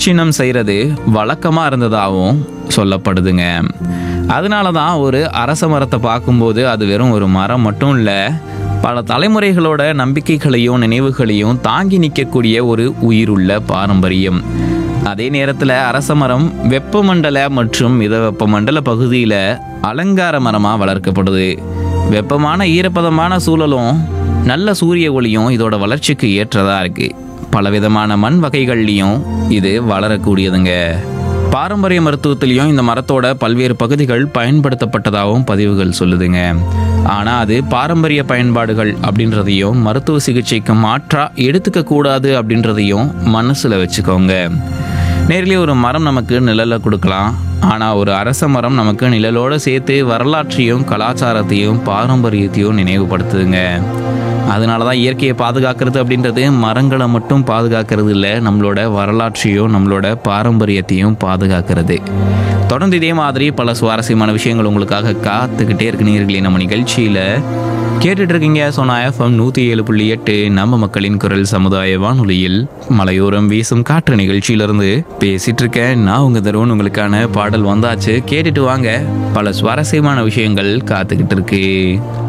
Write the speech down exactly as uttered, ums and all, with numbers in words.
பிரதட்சிணம் செய்கிறது வழக்கமாக இருந்ததாகவும் சொல்லப்படுதுங்க. அதனால தான் ஒரு அரச மரத்தை பார்க்கும்போது அது வெறும் ஒரு மரம் மட்டும் இல்லை, பல தலைமுறைகளோட நம்பிக்கைகளையும் நினைவுகளையும் தாங்கி நிற்கக்கூடிய ஒரு உயிருள்ள பாரம்பரியம். அதே நேரத்தில் அரச மரம் வெப்பமண்டல மற்றும் மித வெப்பமண்டல பகுதியில் அலங்கார மரமாக வளர்க்கப்படுது. வெப்பமான ஈரப்பதமான சூழலும் நல்ல சூரிய ஒளியும் இதோட வளர்ச்சிக்கு ஏற்றதாக இருக்குது. பலவிதமான மண் வகைகள்லையும் இது வளரக்கூடியதுங்க. பாரம்பரிய மருத்துவத்திலையும் இந்த மரத்தோட பல்வேறு பகுதிகள் பயன்படுத்தப்பட்டதாகவும் பதிவுகள் சொல்லுதுங்க. ஆனால் அது பாரம்பரிய பயன்பாடுகள் அப்படின்றதையும் மருத்துவ சிகிச்சைக்கு மாற்றா எடுத்துக்க கூடாது அப்படின்றதையும் மனசில் வச்சுக்கோங்க. நேரிலே ஒரு மரம் நமக்கு நிழலை கொடுக்கலாம், ஆனால் ஒரு அரச மரம் நமக்கு நிழலோடு சேர்த்து வரலாற்றையும் கலாச்சாரத்தையும் பாரம்பரியத்தையும் நினைவுபடுத்துதுங்க. அதனால தான் இயற்கையை பாதுகாக்கிறது அப்படின்றது மரங்களை மட்டும் பாதுகாக்கிறது இல்லை, நம்மளோட வரலாற்றையும் நம்மளோட பாரம்பரியத்தையும் பாதுகாக்கிறது. தொடர்ந்து இதே மாதிரி பல சுவாரஸ்யமான விஷயங்கள் உங்களுக்காக காத்துக்கிட்டே இருக்கு நேயர்களே. நம்ம நிகழ்ச்சியில் கேட்டுட்டு இருக்கீங்க சோனா எஃப்எம் நூற்றி ஏழு புள்ளி எட்டு நம்ம மக்களின் குரல் சமுதாய வானொலியில் மலையோரம் வீசும் காற்று நிகழ்ச்சியிலிருந்து பேசிட்டு இருக்கேன் நான் உங்க தருவன். உங்களுக்கான பாடல் வந்தாச்சு, கேட்டுட்டு வாங்க. பல சுவாரஸ்யமான விஷயங்கள் காத்துக்கிட்டு இருக்கு.